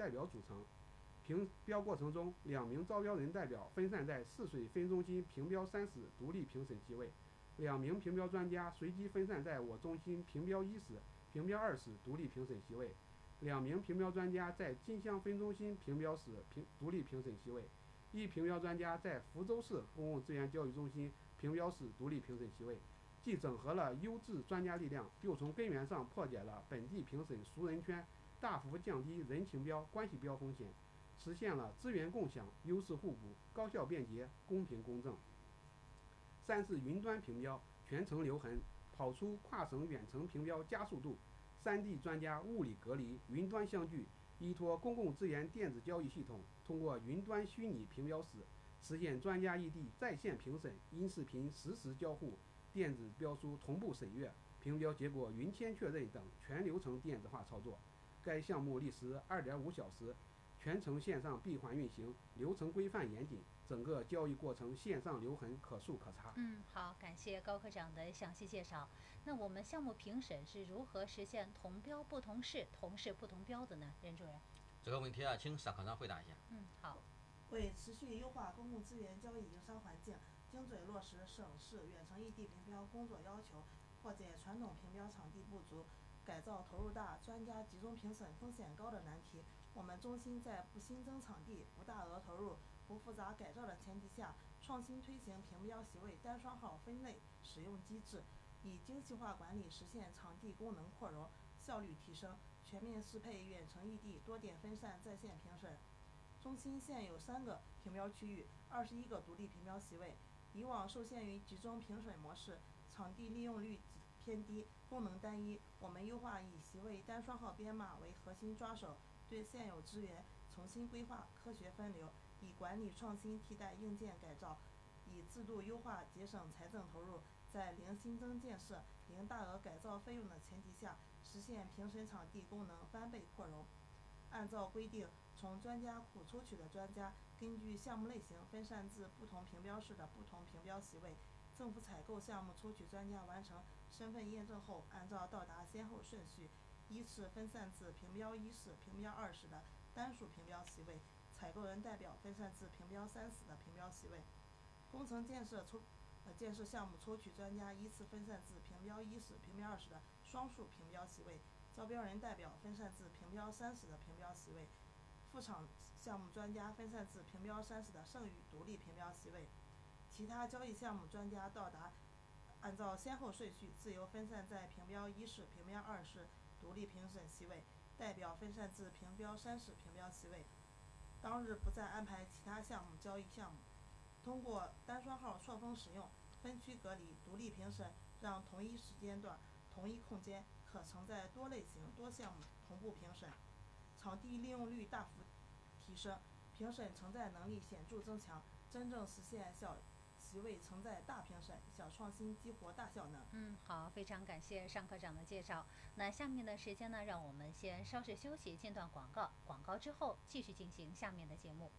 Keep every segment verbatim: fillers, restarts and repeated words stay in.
代表组成。评标过程中，两名招标人代表分散在泗水分中心评标三室独立评审席位，两名评标专家随机分散在我中心评标一室、评标二室独立评审席位，两名评标专家在金乡分中心评标室评独立评审席位，一评标专家在福州市公共资源教育中心评标室独立评审席位，既整合了优质专家力量，又从根源上破解了本地评审熟人圈，大幅降低人情标、关系标风险，实现了资源共享、优势互补、高效便捷、公平公正。三是云端评标，全程留痕，跑出跨省远程评标加速度，三地专家物理隔离，云端相聚，依托公共资源电子交易系统，通过云端虚拟评标室，实现专家异地在线评审，音视频实时交互，电子标书同步审阅，评标结果云签确认等全流程电子化操作。该项目历时二点五小时，全程线上闭环运行，流程规范严谨，整个交易过程线上留痕可溯可查。 嗯，好，感谢高科长的详细介绍。那我们项目评审是如何实现同标不同市、同市不同标的呢？任主任。 这个问题啊，请邵科长回答一下。 嗯，好。 为持续优化公共资源交易营商环境，精准落实省市远程异地评标工作要求，破解传统评标场地不足、改造投入大、专家集中评审风险高的难题，我们中心在不新增场地、不大额投入、不复杂改造的前提下，创新推行评标席位单双号分类使用机制，以精细化管理实现场地功能扩容、效率提升，全面适配远程异地多点分散在线评审。中心现有三个评标区域，二十一个独立评标席位。以往受限于集中评审模式，场地利用率偏低，功能单一。我们优化以席位单双号编码为核心抓手，对现有资源重新规划、科学分流，以管理创新替代硬件改造，以制度优化节省财政投入，在零新增建设、零大额改造费用的前提下，实现评审场地功能翻倍扩容。按照规定，从专家库抽取的专家，根据项目类型分散至不同评标室的不同评标席位。政府采购项目抽取专家完成身份验证后，按照到达先后顺序，依次分散至评标一室、评标二室的单数评标席位，采购人代表分散至评标三室的评标席位。工程建设抽呃建设项目抽取专家依次分散至评标一室、评标二室的双数评标席位，招标人代表分散至评标三室的评标席位，副厂项目专家分散至评标三室的剩余独立评标席位。其他交易项目专家到达，按照先后顺序自由分散在评标一室、评标二室独立评审席位，代表分散至评标三室评标席位。当日不再安排其他项目交易项目，通过单双号错峰使用、分区隔离、独立评审，让同一时间段、同一空间可承载多类型、多项目同步评审，场地利用率大幅提升，评审承载能力显著增强，真正实现小席位承载大评审，小创新激活大效能。 嗯，好，非常感谢尚科长的介绍。那下面的时间呢，让我们先稍事休息，间段广告，广告之后继续进行下面的节目。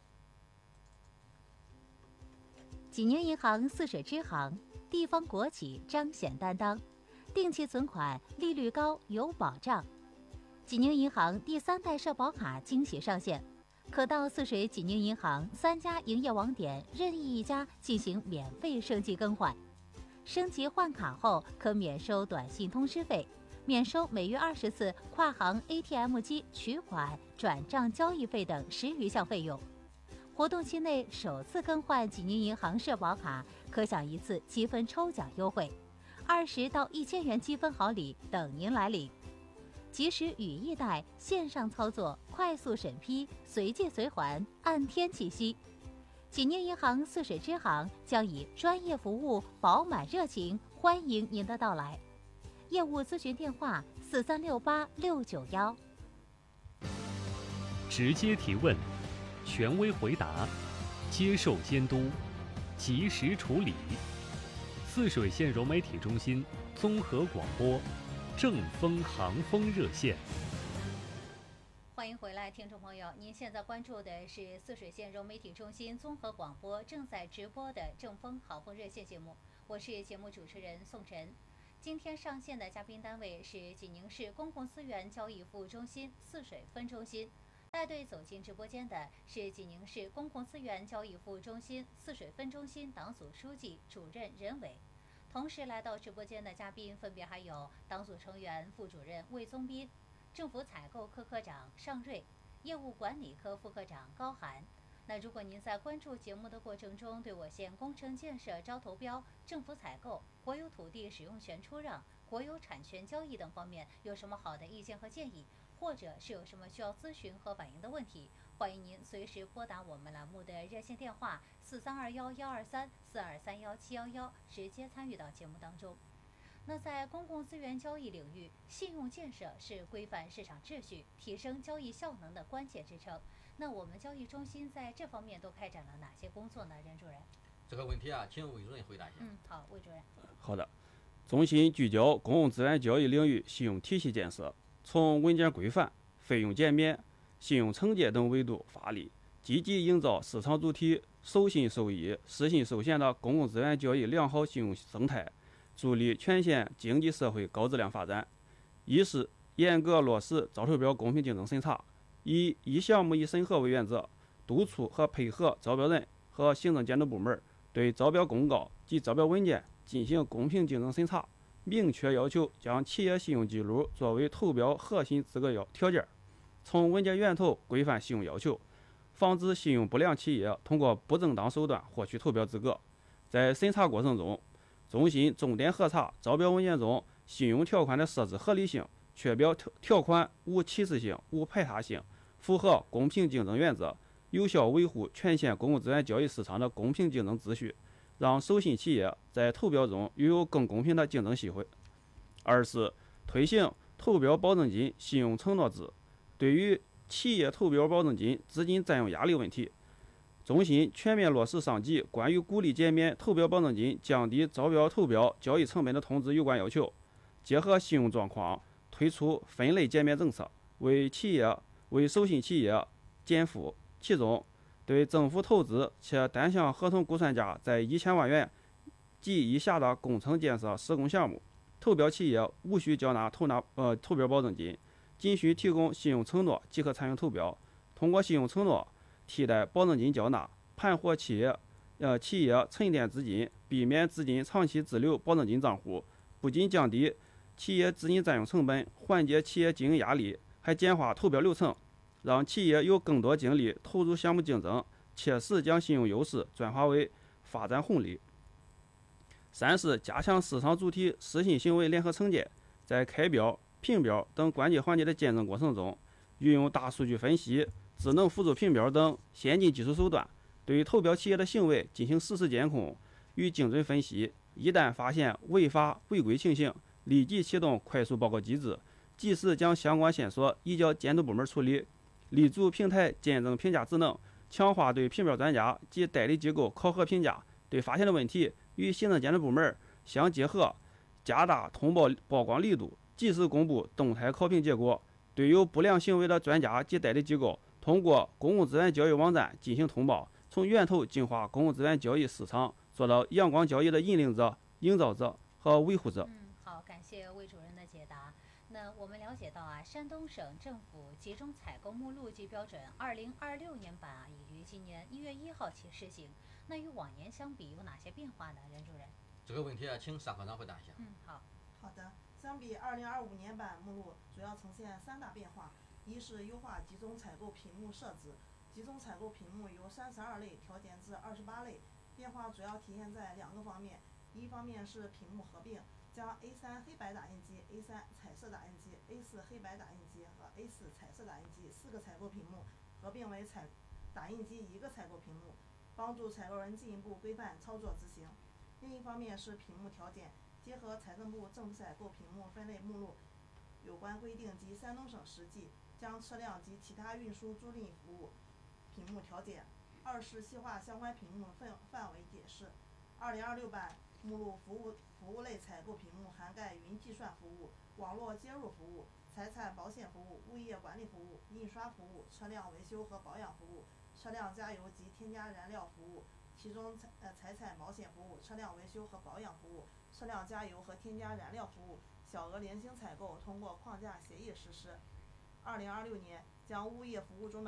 济宁银行泗水支行，地方国企彰显担当，定期存款利率高有保障。济宁银行第三代社保卡惊喜上线，可到泗水济宁银行三家营业网点任意一家进行免费升级更换。升级换卡后可免收短信通知费，免收每月二十次跨行 A T M 机取款、转账交易费等十余项费用。活动期内首次更换济宁银行社保卡，可享一次积分抽奖优惠，二十到一千元积分好礼等您来领。即时语义贷，线上操作，快速审批，随借随还，按天计息。济宁银行泗水支行将以专业服务、饱满热情欢迎您的到来。业务咨询电话：四三六八六九幺。 直接提问，权威回答，接受监督，及时处理。泗水县融媒体中心综合广播，正风航风热线。 欢迎回来，听众朋友，您现在关注的是泗水县融媒体中心综合广播正在直播的正风好风热线节目，我是节目主持人宋晨。今天上线的嘉宾单位是济宁市公共资源交易服务中心泗水分中心。 带队走进直播间的是济宁市公共资源交易服务中心泗水分中心党组书记、主任任伟。同时来到直播间的嘉宾分别还有党组成员、副主任魏宗斌、政府采购科科长尚瑞、业务管理科副科长高涵。那如果您在关注节目的过程中，对我县工程建设招投标、政府采购、国有土地使用权出让、国有产权交易等方面有什么好的意见和建议，或者是有什么需要咨询和反映的问题，欢迎您随时拨打我们栏目的热线电话四三二幺幺二三四二三幺七幺幺，直接参与到节目当中。那在公共资源交易领域，信用建设是规范市场秩序、提升交易效能的关键支撑。那我们交易中心在这方面都开展了哪些工作呢？任主任。 这个问题啊，请魏主任回答一下。 嗯，好，魏主任。 好的，中心聚焦公共资源交易领域信用体系建设，从文件规范、费用减免、信用惩戒等维度发力，积极营造市场主体守信守义、失信守贤的公共资源交易良好信用生态，助力全县经济社会高质量发展。一是严格落实招投标公平竞争审查，以一项目一审核为原则，督促和配合招标人和行政监督部门对招标公告及招标文件进行公平竞争审查，明确要求将企业信用记录作为投标核心资格要条件，从文件源头规范信用要求，防止信用不良企业通过不正当手段获取投标资格。在审查过程中，中心重点核查招标文件中信用条款的设置合理性，确保条款无歧视性、无排他性，符合公平竞争原则，有效维护全县公共资源交易市场的公平竞争秩序，让守信企业在投标中拥有更公平的竞争机会。二是推行投标保证金信用承诺制，对于企业投标保证金资金占用压力问题，中心全面落实上级关于鼓励减免投标保证金、降低招标投标交易成本的通知有关要求，结合信用状况推出分类减免政策，为企业为守信企业减负。其中，对政府投资且单项合同估算价在一千万元及以下的工程建设施工项目，投标企业无需缴纳投纳呃投标保证金，仅需提供信用承诺即可参与投标。通过信用承诺替代保证金缴纳，盘活企业呃企业沉淀资金，避免资金长期滞留保证金账户，不仅降低企业资金占用成本，缓解企业经营压力，还简化投标流程，让企业有更多精力投入项目竞争，切实将信用优势转化为发展红利。三是加强市场主体失信行为联合惩戒，在开标、评标等关键环节的见证过程中，运用大数据分析、智能辅助评标等先进技术手段，对于投标企业的行为进行实时监控与精准分析。一旦发现违法违规情形，立即启动快速报告机制，及时将相关线索移交监督部门处理。立足平台见证评价职能，强化对评标专家及代理机构考核评价，对发现的问题与行政监督部门相结合，加大通报曝光力度，及时公布动态考评结果。对有不良行为的专家及代理机构，通过公共资源交易网站进行通报，从源头净化公共资源交易市场，做到阳光交易的引领者、营造者和维护者。 嗯，好，感谢魏主任的解答。那我们了解到啊，山东省政府集中采购目录及标准二零二六年版啊，已于今年一月一号起施行。那与往年相比，有哪些变化呢？任主任。 这个问题啊，请沙科长回答一下。 嗯，好。 好的，相比二零二五年版目录，主要呈现三大变化：一是优化集中采购品目设置，集中采购品目由三十二类调减至二十八类。变化主要体现在两个方面，一方面是品目合并，将 A 三 黑白打印机、A 三 彩色打印机、A 四 黑白打印机和 A 四 彩色打印机四个采购品目合并为采打印机一个采购品目，帮助采购人进一步规范操作执行。另一方面是品目调减，结合财政部政府采购品目分类目录有关规定及山东省实际，将车辆及其他运输租赁服务品目调减。二是细化相关品目范范围解释。二零二六版目录服务服务类采购品目涵盖云计算服务、网络接入服务、财产保险服务、物业管理服务、印刷服务、车辆维修和保养服务、车辆加油及添加燃料服务。其中财呃财产保险服务、车辆维修和保养服务、车辆加油和添加燃料服务、小额零星采购通过框架协议实施。二零二六年将物业服务中的